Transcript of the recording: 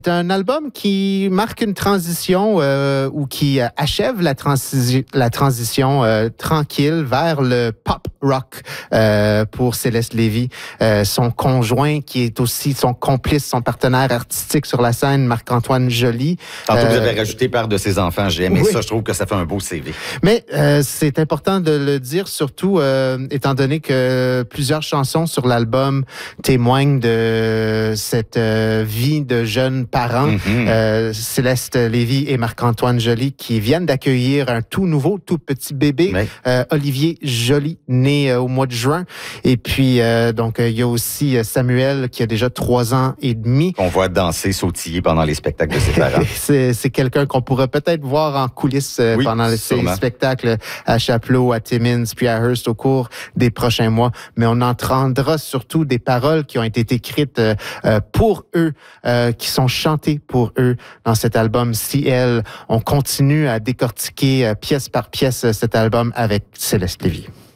C'est un album qui marque une transition ou qui achève la transition tranquille vers le pop rock pour Céleste Lévy. Son conjoint, qui est aussi son complice, son partenaire artistique sur la scène, Marc-Antoine Joly. Tantôt, vous avez rajouté père de ses enfants. J'ai aimé ça. Je trouve que ça fait un beau CV. Mais c'est important de le dire, surtout étant donné que plusieurs chansons sur l'album témoignent de cette vie de jeunes parents. Céleste Lévy et Marc-Antoine Joly qui viennent d'accueillir un tout nouveau, tout petit bébé, Olivier Joly, né au mois de juin. Et puis, donc, il y a aussi Samuel qui a déjà 3 ans et demi. On voit danser, sautiller pendant les spectacles de ses parents. c'est quelqu'un qu'on pourra peut-être voir en coulisses pendant ces spectacles à Chapelot, à Timmins, puis à Hearst au cours des prochains mois. Mais on entendra surtout des paroles qui ont été écrites pour eux, qui sont chantées pour eux dans cet album Ciel. On continue à décortiquer pièce par pièce cet album avec Céleste Lévy.